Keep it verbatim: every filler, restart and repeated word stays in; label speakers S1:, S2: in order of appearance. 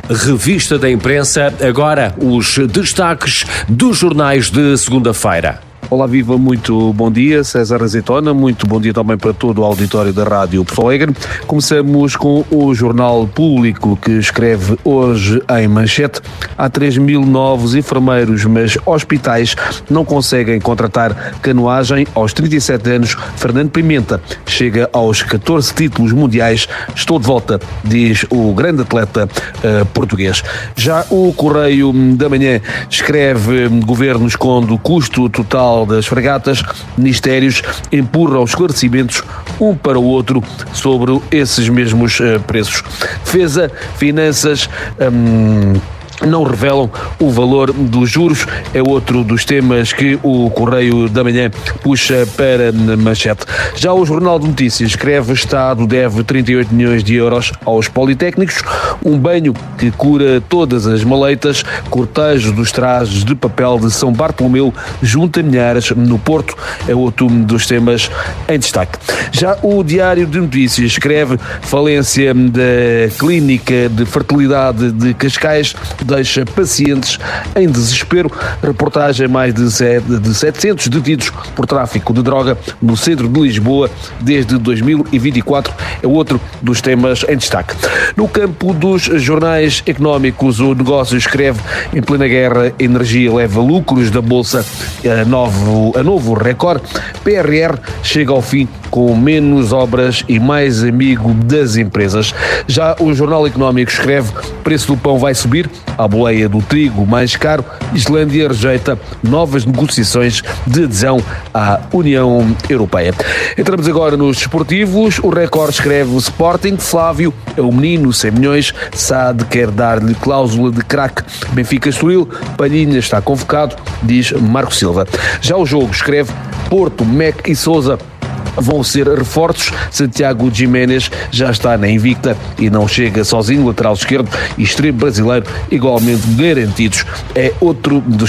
S1: Revista da Imprensa, agora os destaques dos jornais de segunda-feira.
S2: Olá, viva, muito bom dia, César Azeitona, muito bom dia também para todo o auditório da Rádio Porto Alegre. Começamos com o Jornal Público, que escreve hoje em manchete: há três mil novos enfermeiros, mas hospitais não conseguem contratar canoagem. Aos trinta e sete anos, Fernando Pimenta chega aos catorze títulos mundiais. Estou de volta, diz o grande atleta uh, português. Já o Correio da Manhã escreve: governo esconde o custo total das fragatas, ministérios empurram os esclarecimentos um para o outro sobre esses mesmos uh, preços. Defesa, finanças, hum, não revelam o valor dos juros, é outro dos temas que o Correio da Manhã puxa para manchete. Já o Jornal de Notícias escreve: Estado deve trinta e oito milhões de euros aos politécnicos, um banho que cura todas as maleitas, cortejo dos trajes de papel de São Bartolomeu junta milhares no Porto, é outro dos temas em destaque. Já o Diário de Notícias escreve: falência da Clínica de Fertilidade de Cascais deixa pacientes em desespero. Reportagem: mais de setecentos detidos por tráfico de droga no centro de Lisboa desde dois mil e vinte e quatro, é outro dos temas em destaque. No campo dos jornais económicos, o Negócio escreve: em plena guerra, energia leva lucros da Bolsa a novo, a novo recorde. P R R chega ao fim com menos obras e mais amigo das empresas. Já o Jornal Económico escreve: preço do pão vai subir, a boleia do trigo mais caro, Islândia rejeita novas negociações de adesão à União Europeia. Entramos agora nos desportivos. O Record escreve: o Sporting, Flávio é o menino cem milhões, S A D quer dar-lhe cláusula de craque. Benfica Estoril, Palhinha está convocado, diz Marco Silva. Já o Jogo escreve: Porto, Mec e Sousa vão ser reforços. Santiago Jiménez já está na invicta e não chega sozinho. Lateral esquerdo e extremo brasileiro igualmente garantidos, é outro dos